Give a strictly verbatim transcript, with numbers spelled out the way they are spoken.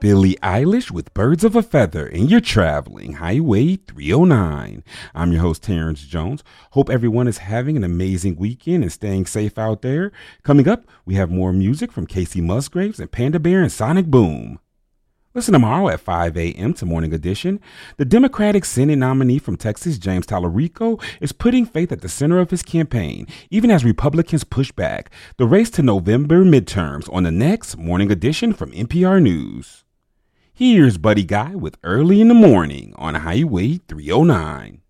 Billie Eilish with Birds of a Feather, and you're traveling Highway three oh nine. I'm your host, Terrence Jones. Hope everyone is having an amazing weekend and staying safe out there. Coming up, we have more music from Casey Musgraves and Panda Bear and Sonic Boom. Listen tomorrow at five a.m. to Morning Edition. The Democratic Senate nominee from Texas, James Tallarico, is putting faith at the center of his campaign, even as Republicans push back. The race to November midterms on the next Morning Edition from N P R News. Here's Buddy Guy with Early in the Morning on Highway three oh nine.